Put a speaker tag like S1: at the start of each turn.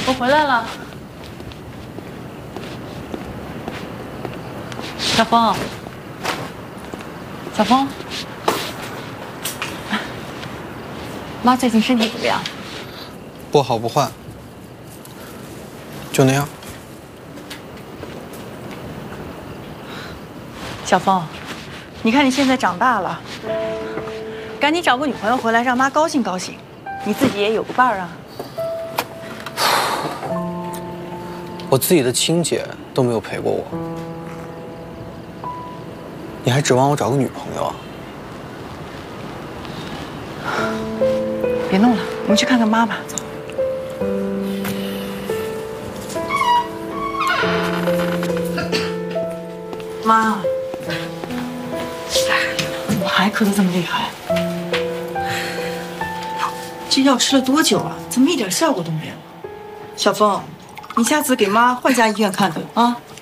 S1: 我回来了。小峰，小峰，妈最近身体怎么样？
S2: 不好不坏，就那样。
S1: 小峰，你看你现在长大了，赶紧找个女朋友回来，让妈高兴高兴，你自己也有个伴儿啊。
S2: 我自己的亲姐都没有陪过我，你还指望我找个女朋友啊？
S1: 别弄了，我们去看看妈吧，走。妈，怎么还咳得这么厉害？这药吃了多久啊？怎么一点效果都没有？小峰，你下次给妈换家医院看看啊。